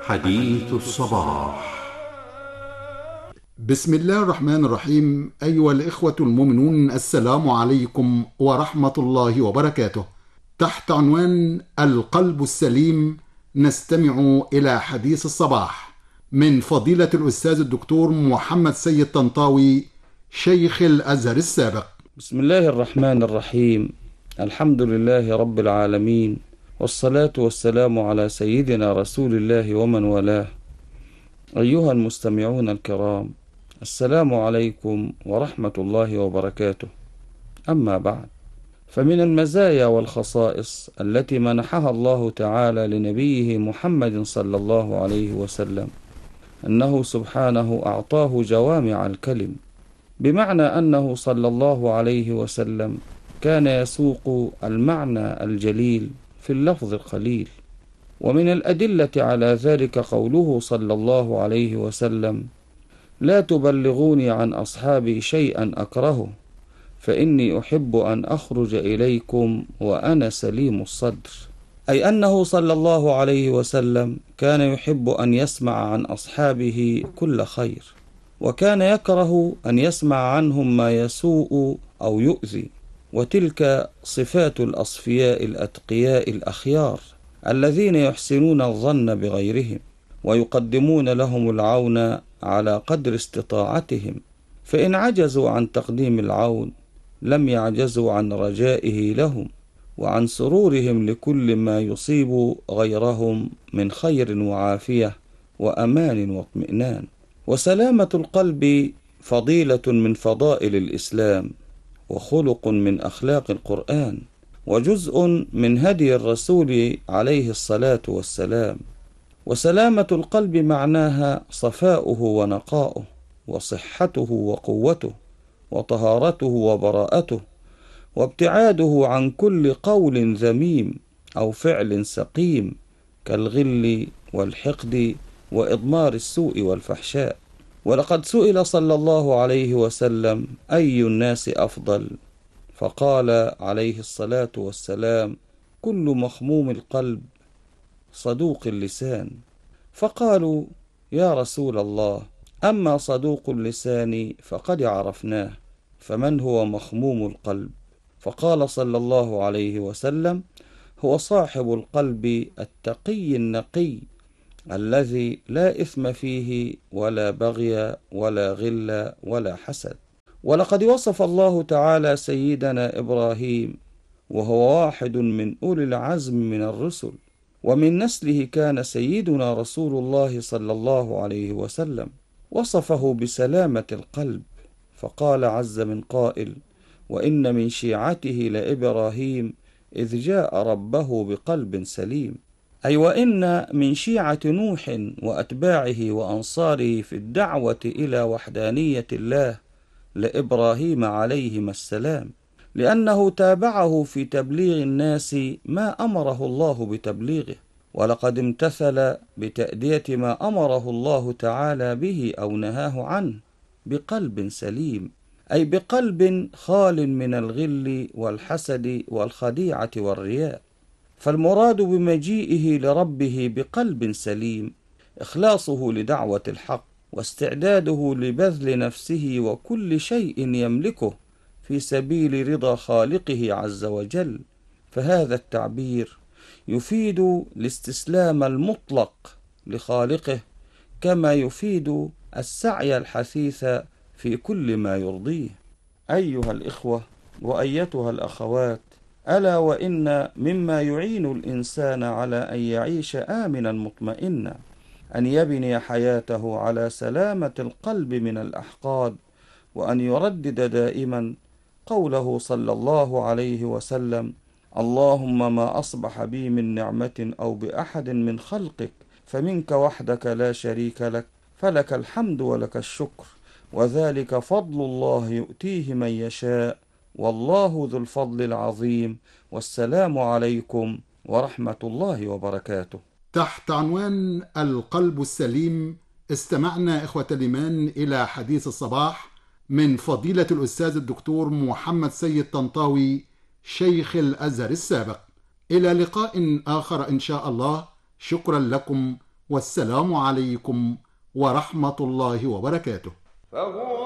حديث الصباح. بسم الله الرحمن الرحيم. أيها الإخوة المؤمنون، السلام عليكم ورحمة الله وبركاته. تحت عنوان القلب السليم نستمع إلى حديث الصباح من فضيلة الأستاذ الدكتور محمد سيد طنطاوي، شيخ الأزهر السابق. بسم الله الرحمن الرحيم. الحمد لله رب العالمين، والصلاة والسلام على سيدنا رسول الله ومن والاه. أيها المستمعون الكرام، السلام عليكم ورحمة الله وبركاته. أما بعد، فمن المزايا والخصائص التي منحها الله تعالى لنبيه محمد صلى الله عليه وسلم أنه سبحانه أعطاه جوامع الكلم، بمعنى أنه صلى الله عليه وسلم كان يسوق المعنى الجليل في اللفظ القليل. ومن الأدلة على ذلك قوله صلى الله عليه وسلم: لا تبلغوني عن أصحابي شيئا أكرهه، فإني أحب أن أخرج إليكم وأنا سليم الصدر. أي أنه صلى الله عليه وسلم كان يحب أن يسمع عن أصحابه كل خير، وكان يكره أن يسمع عنهم ما يسوء أو يؤذي. وتلك صفات الأصفياء الأتقياء الأخيار الذين يحسنون الظن بغيرهم ويقدمون لهم العون على قدر استطاعتهم، فإن عجزوا عن تقديم العون لم يعجزوا عن رجائه لهم وعن سرورهم لكل ما يصيب غيرهم من خير وعافية وأمان واطمئنان. وسلامة القلب فضيلة من فضائل الإسلام، وخلق من أخلاق القرآن، وجزء من هدي الرسول عليه الصلاة والسلام. وسلامة القلب معناها صفاؤه ونقاؤه، وصحته وقوته، وطهارته وبراءته، وابتعاده عن كل قول ذميم أو فعل سقيم كالغل والحقد وإضمار السوء والفحشاء. ولقد سئل صلى الله عليه وسلم: أي الناس أفضل؟ فقال عليه الصلاة والسلام: كل مخموم القلب صدوق اللسان. فقالوا: يا رسول الله، أما صدوق اللسان فقد عرفناه، فمن هو مخموم القلب؟ فقال صلى الله عليه وسلم: هو صاحب القلب التقي النقي الذي لا إثم فيه ولا بغي ولا غل ولا حسد. ولقد وصف الله تعالى سيدنا إبراهيم، وهو واحد من أولي العزم من الرسل، ومن نسله كان سيدنا رسول الله صلى الله عليه وسلم، وصفه بسلامة القلب، فقال عز من قائل: وإن من شيعته لإبراهيم إذ جاء ربه بقلب سليم. أي وإن من شيعة نوح وأتباعه وأنصاره في الدعوة إلى وحدانية الله لإبراهيم عليهما السلام، لأنه تابعه في تبليغ الناس ما أمره الله بتبليغه، ولقد امتثل بتأدية ما أمره الله تعالى به أو نهاه عنه بقلب سليم، أي بقلب خال من الغل والحسد والخديعة والرياء. فالمراد بمجيئه لربه بقلب سليم إخلاصه لدعوة الحق، واستعداده لبذل نفسه وكل شيء يملكه في سبيل رضا خالقه عز وجل. فهذا التعبير يفيد الاستسلام المطلق لخالقه، كما يفيد السعي الحثيث في كل ما يرضيه. أيها الإخوة وأيتها الأخوات، ألا وإن مما يعين الإنسان على أن يعيش آمنا مطمئنا أن يبني حياته على سلامة القلب من الأحقاد، وأن يردد دائما قوله صلى الله عليه وسلم: اللهم ما أصبح بي من نعمة أو بأحد من خلقك فمنك وحدك لا شريك لك، فلك الحمد ولك الشكر، وذلك فضل الله يؤتيه من يشاء، والله ذو الفضل العظيم، والسلام عليكم ورحمة الله وبركاته. تحت عنوان القلب السليم استمعنا إخوة الإيمان إلى حديث الصباح من فضيلة الأستاذ الدكتور محمد سيد طنطاوي، شيخ الأزهر السابق. إلى لقاء آخر إن شاء الله. شكرا لكم والسلام عليكم ورحمة الله وبركاته. فهو